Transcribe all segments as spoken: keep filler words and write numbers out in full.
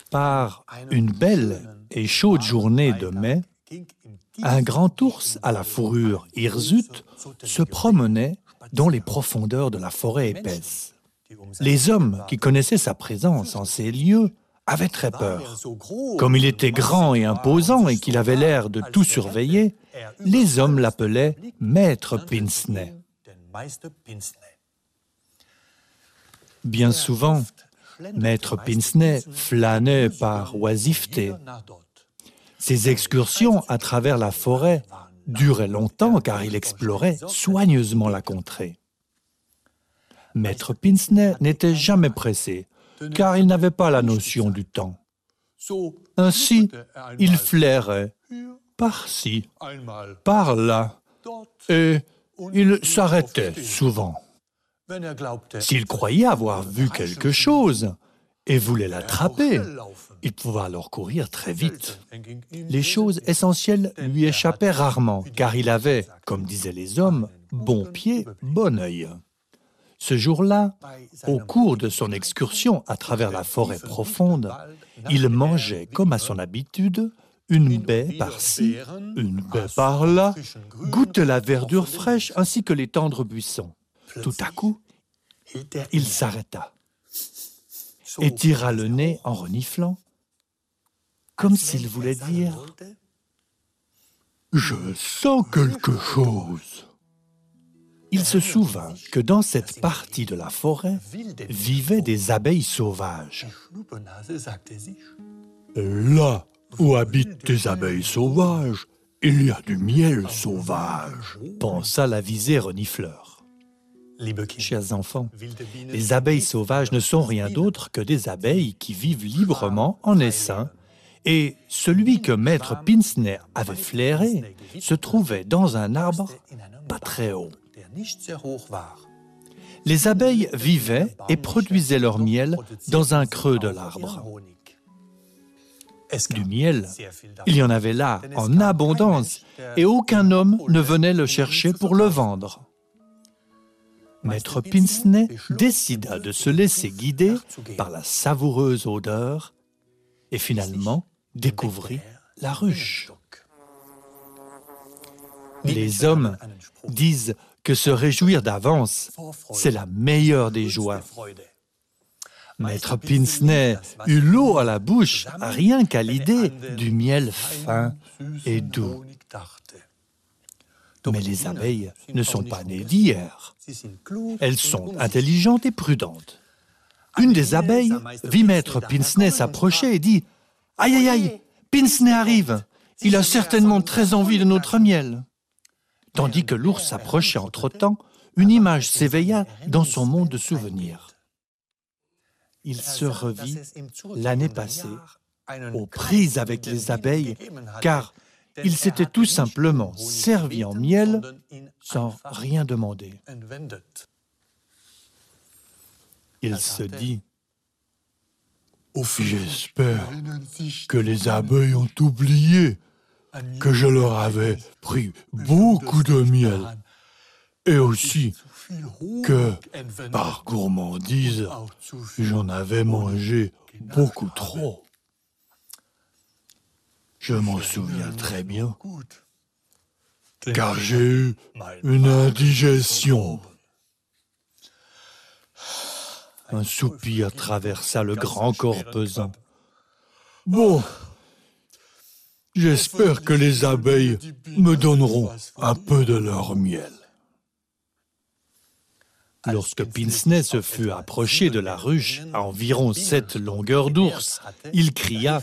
Par une belle et chaude journée de mai, un grand ours à la fourrure hirsute se promenait dans les profondeurs de la forêt épaisse. Les hommes qui connaissaient sa présence en ces lieux avaient très peur. Comme il était grand et imposant et qu'il avait l'air de tout surveiller, les hommes l'appelaient Maître Pince-Nez. Bien souvent, Maître Pince-Nez flânait par oisiveté. Ses excursions à travers la forêt duraient longtemps car il explorait soigneusement la contrée. Maître Pince-Nez n'était jamais pressé car il n'avait pas la notion du temps. Ainsi, il flairait par-ci, par-là et il s'arrêtait souvent. S'il croyait avoir vu quelque chose et voulait l'attraper, il pouvait alors courir très vite. Les choses essentielles lui échappaient rarement, car il avait, comme disaient les hommes, bon pied, bon œil. Ce jour-là, au cours de son excursion à travers la forêt profonde, il mangeait, comme à son habitude, une baie par-ci, une baie par-là, goûtait la verdure fraîche ainsi que les tendres buissons. Tout à coup, il s'arrêta et tira le nez en reniflant, comme s'il voulait dire « Je sens quelque chose ». Il se souvint que dans cette partie de la forêt vivaient des abeilles sauvages. « Là où habitent des abeilles sauvages, il y a du miel sauvage », pensa l'avisé renifleur. Chers enfants, les abeilles sauvages ne sont rien d'autre que des abeilles qui vivent librement en essaim, et celui que Maître Pince-Nez avait flairé se trouvait dans un arbre pas très haut. Les abeilles vivaient et produisaient leur miel dans un creux de l'arbre. Du miel, il y en avait là en abondance, et aucun homme ne venait le chercher pour le vendre. Maître Pince-Nez décida de se laisser guider par la savoureuse odeur et finalement découvrit la ruche. Les hommes disent que se réjouir d'avance, c'est la meilleure des joies. Maître Pince-Nez eut l'eau à la bouche rien qu'à l'idée du miel fin et doux. Mais les abeilles ne sont pas nées d'hier. Elles sont intelligentes et prudentes. Une des abeilles vit Maître Pince-Nez s'approcher et dit « Aïe, aïe, aïe, Pince-Nez arrive, il a certainement très envie de notre miel. » Tandis que l'ours s'approchait entre-temps, une image s'éveilla dans son monde de souvenirs. Il se revit l'année passée aux prises avec les abeilles, car il s'était tout simplement servi en miel sans rien demander. Il se dit « J'espère que les abeilles ont oublié que je leur avais pris beaucoup de miel et aussi que, par gourmandise, j'en avais mangé beaucoup trop. Je m'en souviens très bien, car j'ai eu une indigestion. » Un soupir traversa le grand corps pesant. « Bon, j'espère que les abeilles me donneront un peu de leur miel. » Lorsque Pince-Nez se fut approché de la ruche à environ sept longueurs d'ours, il cria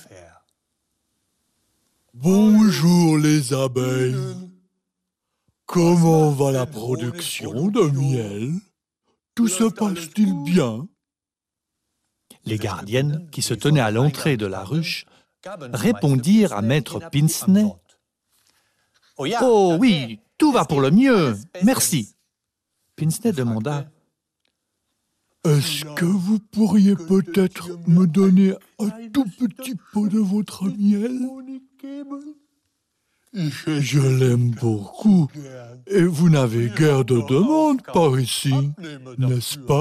« Bonjour les abeilles, comment va la production de miel? Tout se passe-t-il bien ?» Les gardiennes, qui se tenaient à l'entrée de la ruche, répondirent à Maître Pince-Nez « Oh oui, tout va pour le mieux, merci. » Pince-Nez demanda « Est-ce que vous pourriez peut-être me donner un tout petit peu de votre miel? Je l'aime beaucoup et vous n'avez guère de demande par ici, n'est-ce pas? »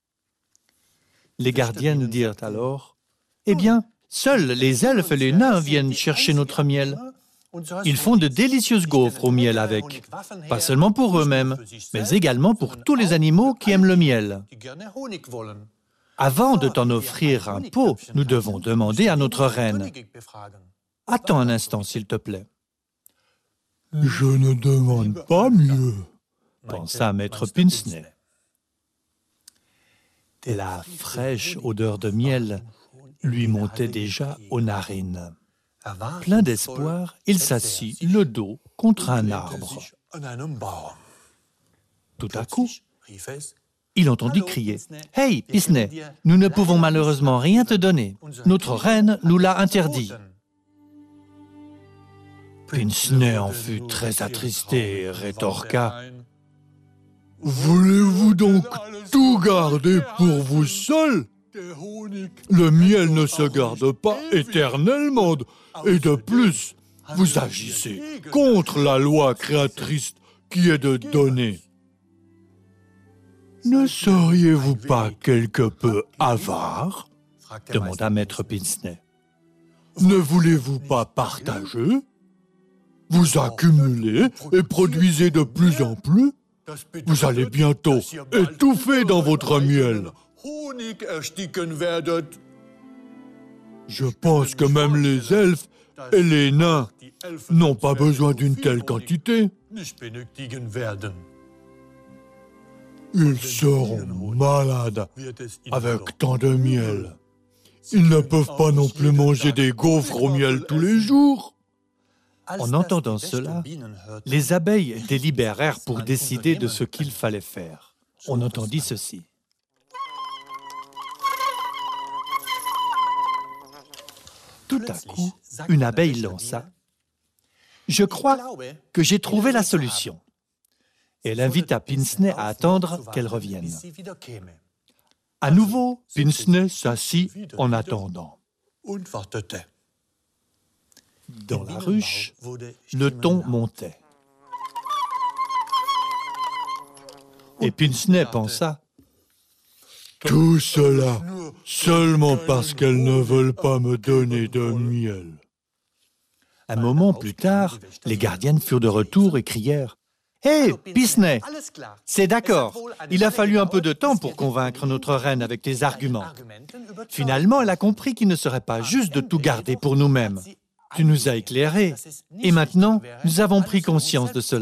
Les gardiennes dirent alors « Eh bien, Seuls les elfes et les nains viennent chercher notre miel. Ils font de délicieuses gaufres au miel avec, pas seulement pour eux-mêmes, mais également pour tous les animaux qui aiment le miel. Avant de t'en offrir un pot, nous devons demander à notre reine. Attends un instant, s'il te plaît. Je ne demande pas mieux, pensa maître Pince-Nez. La fraîche odeur de miel lui montait déjà aux narines. Plein d'espoir, il s'assit le dos contre un arbre. Tout à coup, il entendit crier « Hey, Pince-Nez, nous ne pouvons malheureusement rien te donner. Notre reine nous l'a interdit. » Pince-Nez en fut très attristé et rétorqua « Voulez-vous donc tout garder pour vous seul? Le miel ne se garde pas éternellement, et de plus, vous agissez contre la loi créatrice qui est de donner. Ne seriez-vous pas quelque peu avare? demanda maître Pince-Nez. Ne voulez-vous pas partager? Vous accumulez et produisez de plus en plus. Vous allez bientôt étouffer dans votre miel. Je pense que même les elfes et les nains n'ont pas besoin d'une telle quantité. Ils seront malades avec tant de miel. Ils ne peuvent pas non plus manger des gaufres au miel tous les jours. En entendant cela, les abeilles délibérèrent pour décider de ce qu'il fallait faire. On entendit ceci. Tout à coup, une abeille lança « Je crois que j'ai trouvé la solution. » Elle invita Pince-Nez à attendre qu'elle revienne. À nouveau, Pince-Nez s'assit en attendant. Dans la ruche, le ton montait. Et Pince-Nez pensa « Tout cela seulement parce qu'elles ne veulent pas me donner de miel. » Un moment plus tard, les gardiennes furent de retour et crièrent « Hé, hey, Pince-Nez, c'est d'accord, il a fallu un peu de temps pour convaincre notre reine avec tes arguments. Finalement, elle a compris qu'il ne serait pas juste de tout garder pour nous-mêmes. Tu nous as éclairés, et maintenant, nous avons pris conscience de cela. »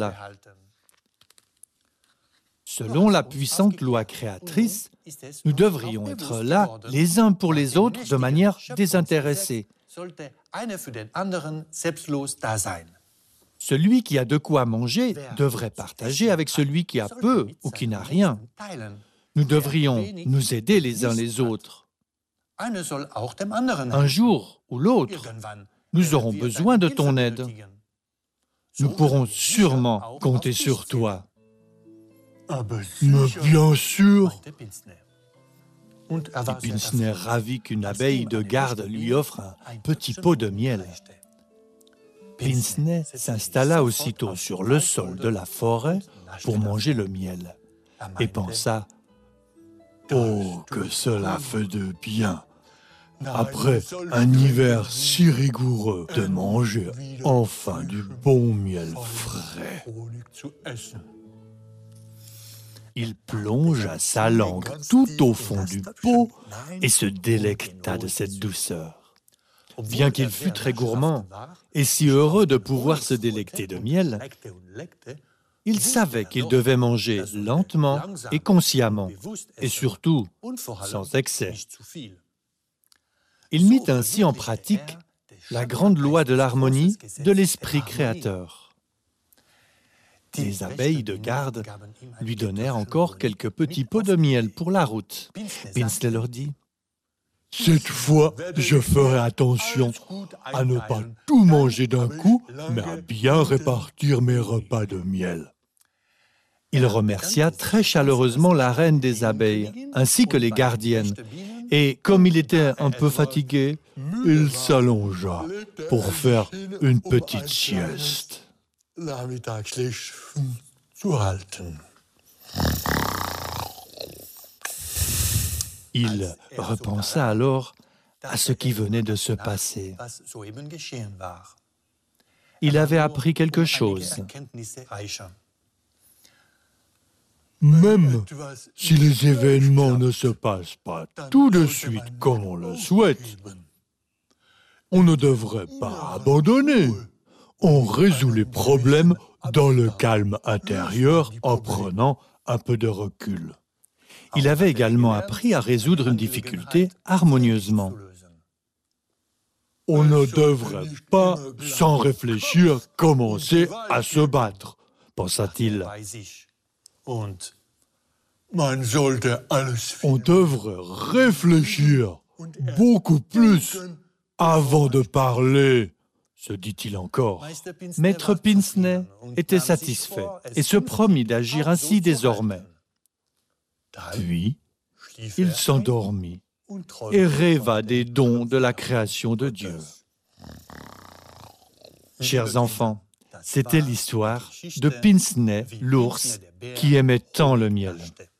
Selon la puissante loi créatrice, nous devrions être là les uns pour les autres de manière désintéressée. Celui qui a de quoi manger devrait partager avec celui qui a peu ou qui n'a rien. Nous devrions nous aider les uns les autres. Un jour ou l'autre, nous aurons besoin de ton aide. Nous pourrons sûrement compter sur toi. Mais bien sûr. Et Pince-Nez ravit qu'une abeille de garde lui offre un petit pot de miel. Pince-Nez s'installa aussitôt sur le sol de la forêt pour manger le miel et pensa « Oh, que cela fait de bien, après un hiver si rigoureux, de manger enfin du bon miel frais. » Il plongea sa langue tout au fond du pot et se délecta de cette douceur. Bien qu'il fût très gourmand et si heureux de pouvoir se délecter de miel, il savait qu'il devait manger lentement et consciemment, et surtout sans excès. Il mit ainsi en pratique la grande loi de l'harmonie de l'esprit créateur. Les abeilles de garde lui donnèrent encore quelques petits pots de miel pour la route. Pince-Nez leur dit « Cette fois, je ferai attention à ne pas tout manger d'un coup, mais à bien répartir mes repas de miel. » Il remercia très chaleureusement la reine des abeilles, ainsi que les gardiennes, et comme il était un peu fatigué, il s'allongea pour faire une petite sieste. Il repensa alors à ce qui venait de se passer. Il avait appris quelque chose. Même si les événements ne se passent pas tout de suite comme on le souhaite, on ne devrait pas abandonner. On résout les problèmes dans le calme intérieur en prenant un peu de recul. Il avait également appris à résoudre une difficulté harmonieusement. On ne devrait pas, sans réfléchir, commencer à se battre, pensa-t-il. On devrait réfléchir beaucoup plus avant de parler, se dit-il encore. Maître Pincenez était satisfait et se promit d'agir ainsi désormais. Puis, il s'endormit et rêva des dons de la création de Dieu. Chers enfants, c'était l'histoire de Pincenez, l'ours, qui aimait tant le miel.